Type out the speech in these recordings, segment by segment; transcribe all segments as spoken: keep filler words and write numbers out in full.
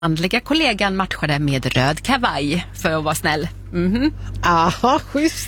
Andliga kollegan matchade med röd kavaj för att vara snäll. Mhm. Aha, schysst.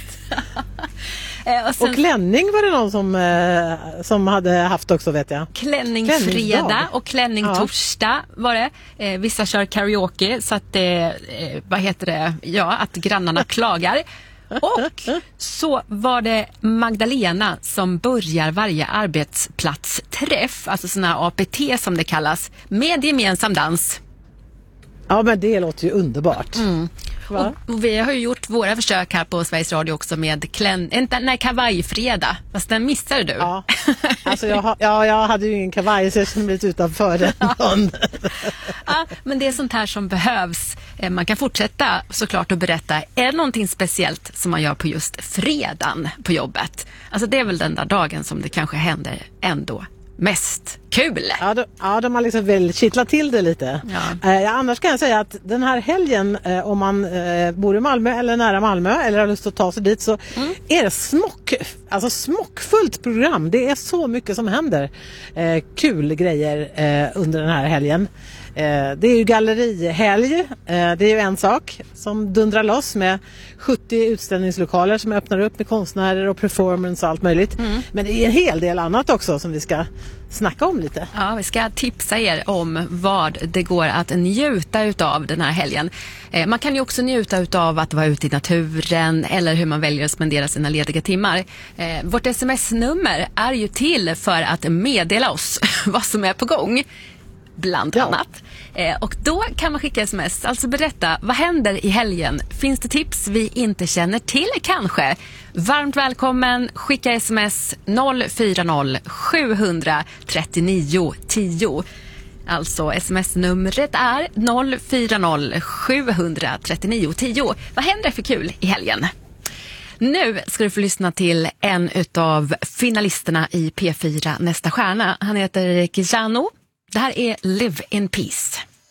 Eh, och, sen, och klänning var det någon som, eh, som hade haft också, vet jag. Klänning fredag och klänning ja. torsdag var det. Eh, vissa kör karaoke så att det, eh, vad heter det, ja, att grannarna klagar. Och så var det Magdalena som börjar varje arbetsplatsträff, alltså såna A P T som det kallas, med gemensam dans. Ja, men det låter ju underbart. Mm. Och, och vi har ju gjort våra försök här på Sveriges Radio också med klän... Inte, nej, kavajfredag. Fast den missade du. Ja, alltså jag, ha, ja, jag hade ju ingen kavaj så jag skulle blivit utanför den. Ja, men det är sånt här som behövs. Man kan fortsätta såklart att berätta. Är det någonting speciellt som man gör på just fredagen på jobbet? Alltså det är väl den där dagen som det kanske händer ändå mest kul. Ja, de, ja, de har liksom väl kittlat till det lite. Ja. Eh, annars kan jag säga att den här helgen, eh, om man eh, bor i Malmö eller nära Malmö eller har lust att ta sig dit, så mm. är det smock, alltså smockfullt program. Det är så mycket som händer. Eh, kul grejer eh, under den här helgen. Eh, det är ju gallerihelg. Eh, det är ju en sak som dundrar loss med sjuttio utställningslokaler som öppnar upp med konstnärer och performance och allt möjligt. Mm. Men det är en hel del annat också som vi ska snacka om lite. Ja, vi ska tipsa er om vad det går att njuta utav den här helgen. Eh, man kan ju också njuta utav att vara ute i naturen eller hur man väljer att spendera sina lediga timmar. Eh, vårt sms-nummer är ju till för att meddela oss vad som är på gång. Bland ja. annat. Eh, och då kan man skicka sms, alltså berätta, vad händer i helgen? Finns det tips vi inte känner till kanske? Varmt välkommen, skicka sms noll fyra noll sju tre nio tio. Alltså sms-numret är noll fyra noll sju tre nio tio. Vad händer för kul i helgen? Nu ska du få lyssna till en utav finalisterna i P fyra Nästa stjärna. Han heter Kijano. Det här är Live in Peace.